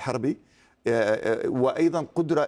الحربي، وأيضا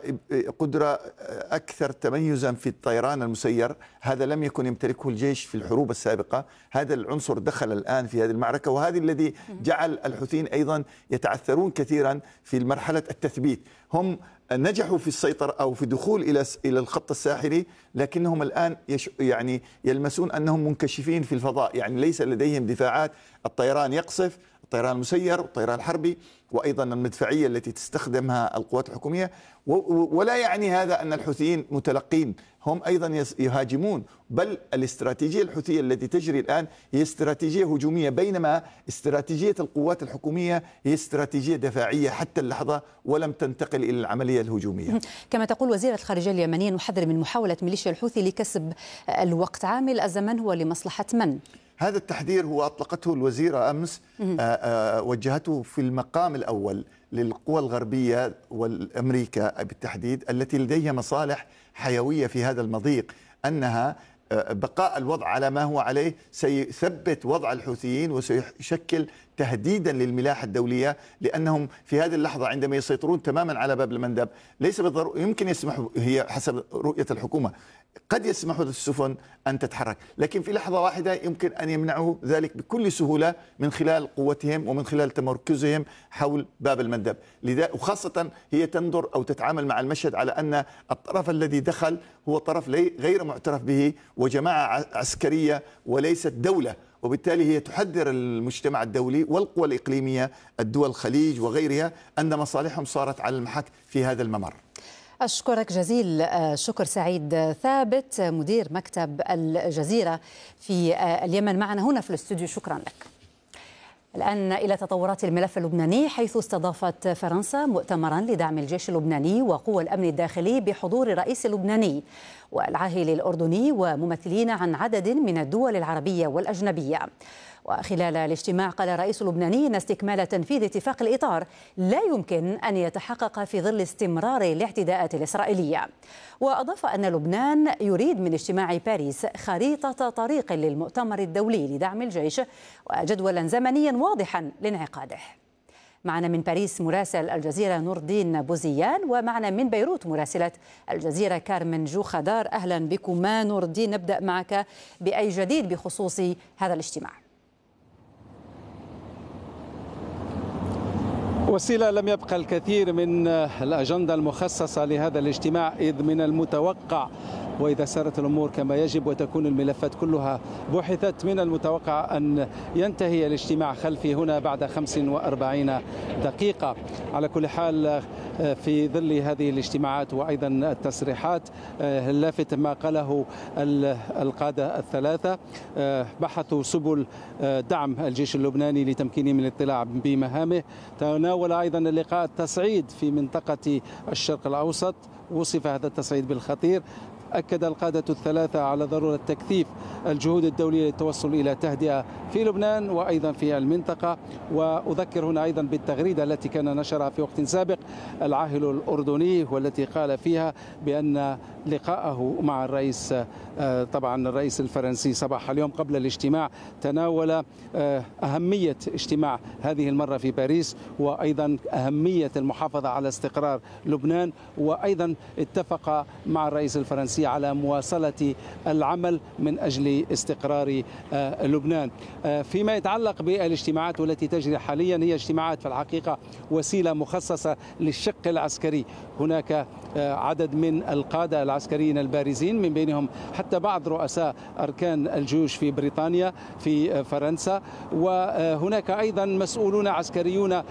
قدرة أكثر تميزا في الطيران المسير. هذا لم يكن يمتلكه الجيش في الحروب السابقة. هذا العنصر دخل الآن في هذه المعركة، وهذا الذي جعل الحوثيين أيضا يتعثرون كثيرا في مرحلة التثبيت. هم نجحوا في السيطرة أو في دخول إلى الخط الساحلي، لكنهم الآن يعني يلمسون أنهم منكشفين في الفضاء، يعني ليس لديهم دفاعات. الطيران يقصف، الطيران المسير والطيران الحربي، وأيضا المدفعية التي تستخدمها القوات الحكومية. ولا يعني هذا أن الحوثيين متلقين، هم أيضا يهاجمون، بل الاستراتيجية الحوثية التي تجري الآن هي استراتيجية هجومية، بينما استراتيجية القوات الحكومية هي استراتيجية دفاعية حتى اللحظة، ولم تنتقل إلى العملية الهجومية. كما تقول وزيرة الخارجية اليمنية نحذر من محاولة ميليشيا الحوثي لكسب الوقت. عامل الزمن هو لمصلحة من؟ هذا التحذير هو أطلقته الوزيرة أمس، وجهته في المقام الأول للقوى الغربية والأمريكا بالتحديد، التي لديها مصالح حيوية في هذا المضيق، أنها بقاء الوضع على ما هو عليه سيثبت وضع الحوثيين وسيشكل تهديدا للملاحة الدولية، لأنهم في هذه اللحظة عندما يسيطرون تماما على باب المندب ليس بالضرورة يمكن يسمحوا، هي حسب رؤية الحكومة قد يسمحوا للسفن أن تتحرك، لكن في لحظة واحدة يمكن أن يمنعوا ذلك بكل سهولة من خلال قوتهم ومن خلال تمركزهم حول باب المندب. وخاصة هي تنظر أو تتعامل مع المشهد على أن الطرف الذي دخل هو طرف غير معترف به وجماعة عسكرية وليست دولة، وبالتالي هي تحذر المجتمع الدولي والقوى الإقليمية الدول الخليج وغيرها أن مصالحهم صارت على المحك في هذا الممر. أشكرك جزيل شكر سعيد ثابت مدير مكتب الجزيرة في اليمن معنا هنا في الاستوديو، شكرا لك. الآن إلى تطورات الملف اللبناني، حيث استضافت فرنسا مؤتمرا لدعم الجيش اللبناني وقوى الأمن الداخلي بحضور الرئيس اللبناني والعاهل الأردني وممثلين عن عدد من الدول العربية والأجنبية. وخلال الاجتماع قال الرئيس اللبناني أن استكمال تنفيذ اتفاق الإطار لا يمكن أن يتحقق في ظل استمرار الاعتداءات الإسرائيلية. وأضاف أن لبنان يريد من اجتماع باريس خريطة طريق للمؤتمر الدولي لدعم الجيش وجدولا زمنيا واضحا لانعقاده. معنا من باريس مراسل الجزيرة نور الدين بوزيان، ومعنا من بيروت مراسلة الجزيرة كارمن جو خدار. أهلا بكما نور الدين، نبدأ معك بأي جديد بخصوص هذا الاجتماع؟ وسيلة، لم يبقى الكثير من الأجندة المخصصة لهذا الاجتماع، إذ من المتوقع وإذا سارت الأمور كما يجب وتكون الملفات كلها بحثت من المتوقع أن ينتهي الاجتماع خلفي هنا بعد 45 دقيقة. على كل حال في ظل هذه الاجتماعات وأيضا التصريحات، لافت ما قاله القادة الثلاثة، بحثوا سبل دعم الجيش اللبناني لتمكينه من الاطلاع بمهامه. تناول أيضا اللقاء التصعيد في منطقة الشرق الأوسط، وصف هذا التصعيد بالخطير. أكد القادة الثلاثة على ضرورة تكثيف الجهود الدولية للتوصل إلى تهدئة في لبنان وأيضا في المنطقة. وأذكر هنا أيضا بالتغريدة التي كان نشرها في وقت سابق العاهل الأردني، والتي قال فيها بأن لقاءه مع الرئيس طبعا الرئيس الفرنسي صباح اليوم قبل الاجتماع تناول أهمية اجتماع هذه المرة في باريس، وأيضا أهمية المحافظة على استقرار لبنان، وأيضا اتفق مع الرئيس الفرنسي على مواصلة العمل من أجل استقرار لبنان. فيما يتعلق بالاجتماعات والتي تجري حاليا، هي اجتماعات في الحقيقة وسيلة مخصصة للشق العسكري. هناك عدد من القادة العسكريين البارزين، من بينهم حتى بعض رؤساء أركان الجيوش في بريطانيا في فرنسا، وهناك أيضا مسؤولون عسكريون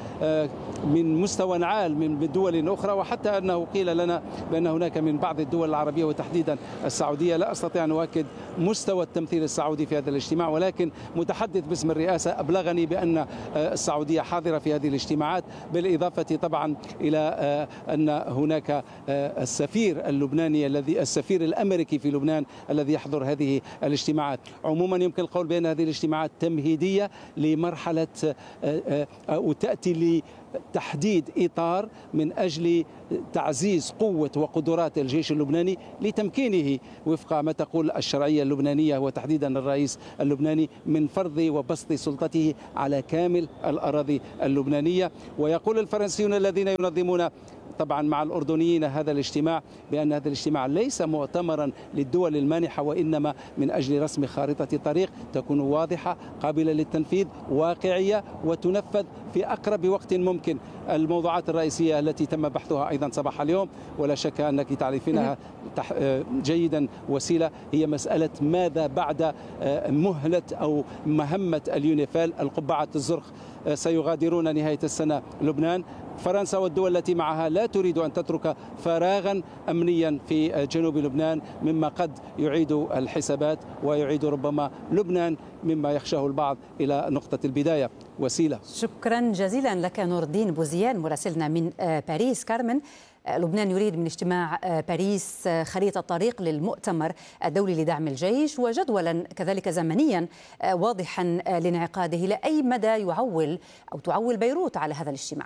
من مستوى عال من دول أخرى، وحتى أنه قيل لنا بأن هناك من بعض الدول العربية وتحديدا السعودية. لا أستطيع أن أؤكد مستوى التمثيل السعودي في هذا الاجتماع، ولكن متحدث باسم الرئاسة أبلغني بأن السعودية حاضرة في هذه الاجتماعات، بالإضافة طبعا إلى أن هناك السفير اللبناني السفير الأمريكي في لبنان الذي يحضر هذه الاجتماعات. عموما يمكن القول بأن هذه الاجتماعات تمهيدية لمرحلة وتأتي تحديد إطار من أجل تعزيز قوة وقدرات الجيش اللبناني لتمكينه وفق ما تقول الشرعية اللبنانية وتحديدا الرئيس اللبناني من فرض وبسط سلطته على كامل الأراضي اللبنانية. ويقول الفرنسيون الذين ينظمون طبعا مع الأردنيين هذا الاجتماع بأن هذا الاجتماع ليس مؤتمرا للدول المانحة، وإنما من أجل رسم خارطة طريق تكون واضحة قابلة للتنفيذ واقعية وتنفذ في أقرب وقت ممكن. الموضوعات الرئيسية التي تم بحثها أيضا صباح اليوم ولا شك أنك تعرفينها جيدا وسيلة، هي مسألة ماذا بعد مهلة أو مهمة اليونيفيل القبعة الزرق. سيغادرون نهاية السنة لبنان. فرنسا والدول التي معها لا تريد أن تترك فراغا أمنيا في جنوب لبنان مما قد يعيد الحسابات ويعيد ربما لبنان مما يخشاه البعض إلى نقطة البداية. وسيلة، شكرا جزيلا لك نور الدين بوزيان مراسلنا من باريس. كارمن، لبنان يريد من اجتماع باريس خريطة طريق للمؤتمر الدولي لدعم الجيش وجدولا كذلك زمنيا واضحا لانعقاده. لأي مدى يعول أو تعول بيروت على هذا الاجتماع؟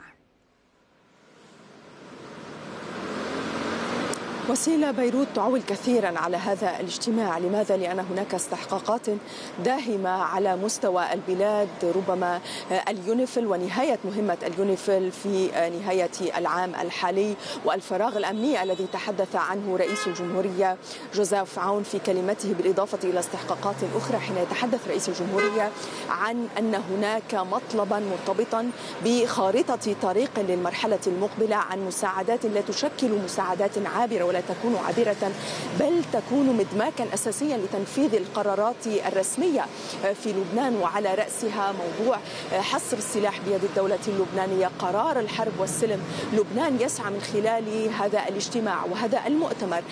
وسيلة، بيروت تعول كثيرا على هذا الاجتماع. لماذا؟ لأن هناك استحقاقات داهمة على مستوى البلاد. ربما اليونيفيل ونهاية مهمة اليونيفيل في نهاية العام الحالي والفراغ الأمني الذي تحدث عنه رئيس الجمهورية جوزيف عون في كلمته، بالإضافة إلى استحقاقات أخرى حين يتحدث رئيس الجمهورية عن أن هناك مطلبا مرتبطا بخارطة طريق للمرحلة المقبلة، عن مساعدات لا تشكل مساعدات عابرة ولا تكون عابرة بل تكون مدماكا أساسيا لتنفيذ القرارات الرسمية في لبنان، وعلى رأسها موضوع حصر السلاح بيد الدولة اللبنانية، قرار الحرب والسلم. لبنان يسعى من خلال هذا الاجتماع وهذا المؤتمر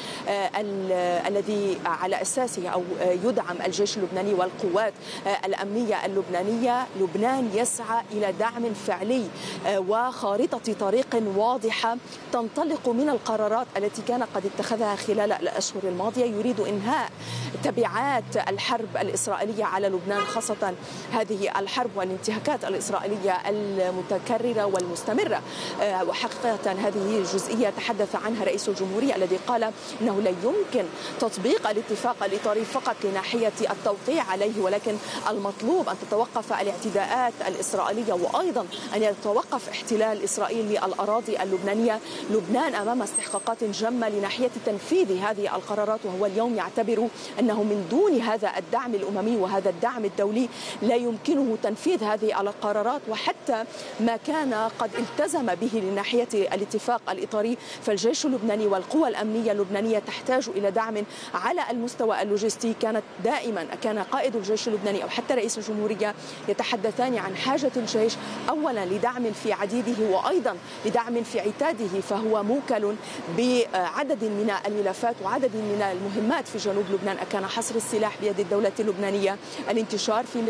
الذي على أساسه أو يدعم الجيش اللبناني والقوات الأمنية اللبنانية، لبنان يسعى إلى دعم فعلي وخارطة طريق واضحة تنطلق من القرارات التي كان قد اتخذها خلال الأشهر الماضية. يريد إنهاء تبعات الحرب الإسرائيلية على لبنان، خاصة هذه الحرب والانتهاكات الإسرائيلية المتكررة والمستمرة. وحقيقة هذه جزئية تحدث عنها رئيس الجمهورية الذي قال إنه لا يمكن تطبيق الاتفاق الإطاري فقط لناحية التوقيع عليه، ولكن المطلوب أن تتوقف الاعتداءات الإسرائيلية وأيضا أن يتوقف احتلال إسرائيل للأراضي اللبنانية. لبنان أمام استحقاقات جمة لناحية تنفيذ هذه القرارات، وهو اليوم يعتبر أنه من دون هذا الدعم الأممي وهذا الدعم الدولي لا يمكنه تنفيذ هذه القرارات، وحتى ما كان قد التزم به لناحية الاتفاق الإطاري. فالجيش اللبناني والقوى الأمنية اللبنانية تحتاج إلى دعم على المستوى اللوجستي. كان قائد الجيش اللبناني أو حتى رئيس الجمهورية يتحدثان عن حاجة الجيش أولا لدعم في عديده وأيضا لدعم في عتاده، فهو موكل بعدد من الملفات وعدد من المهمات في جنوب لبنان. كان حصر السلاح بيد الدولة اللبنانية، الانتشار في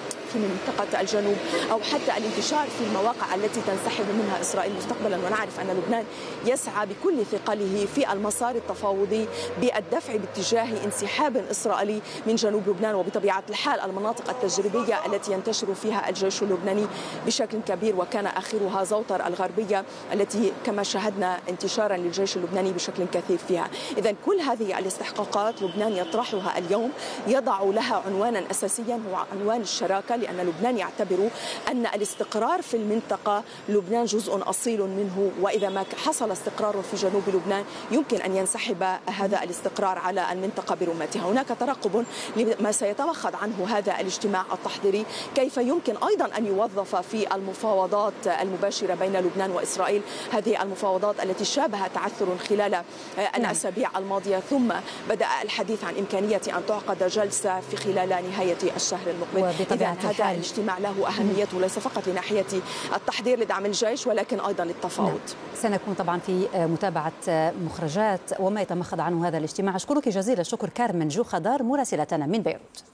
منطقة الجنوب أو حتى الانتشار في المواقع التي تنسحب منها إسرائيل مستقبلا. ونعرف أن لبنان يسعى بكل ثقله في المسار التفاوضي بالدفع باتجاه انسحاب إسرائيلي من جنوب لبنان، وبطبيعة الحال المناطق التجريبية التي ينتشر فيها الجيش اللبناني بشكل كبير، وكان آخرها زوطر الغربية التي كما شاهدنا انتشارا للجيش اللبناني بشكل كثير فيها. إذن كل هذه الاستحقاقات لبنان يطرحها اليوم، يضع لها عنوانا أساسيا هو عنوان الشراكة، لأن لبنان يعتبر أن الاستقرار في المنطقة لبنان جزء أصيل منه، وإذا ما حصل استقرار في جنوب لبنان يمكن أن ينسحب هذا الاستقرار على المنطقة برمتها. هناك ترقب لما سيتوخذ عنه هذا الاجتماع التحضيري، كيف يمكن أيضا أن يوظف في المفاوضات المباشرة بين لبنان وإسرائيل، هذه المفاوضات التي شابها تعثر خلال الأسابيع الماضية، ثم بدأ الحديث عن إمكانية أن تعقد جلسة في خلال نهاية الشهر المقبل. هذا الاجتماع له أهميته ليس فقط لناحية التحضير لدعم الجيش ولكن أيضا للتفاوض. سنكون طبعا في متابعة مخرجات وما يتمخض عنه هذا الاجتماع. أشكرك جزيل الشكر كارمن جو خضار مراسلتنا من بيروت.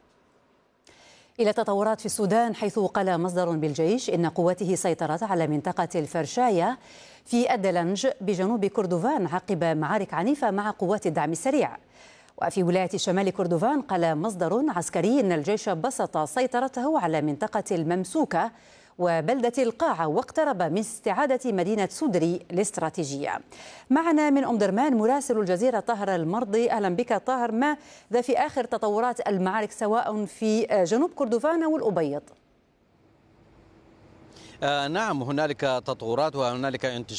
إلى تطورات في السودان، حيث قال مصدر بالجيش إن قواته سيطرت على منطقة الفرشاية في الدلنج بجنوب كردفان عقب معارك عنيفة مع قوات الدعم السريع. وفي ولاية شمال كردفان قال مصدر عسكري إن الجيش بسط سيطرته على منطقة الممسوكة وبلدة القاعة، واقترب من استعادة مدينة سودري الاستراتيجية. معنا من أم درمان مراسل الجزيرة طاهر المرضي. أهلا بك طاهر، ماذا في آخر تطورات المعارك سواء في جنوب كردفان والأبيض؟ نعم، هنالك تطورات وهنالك انتشار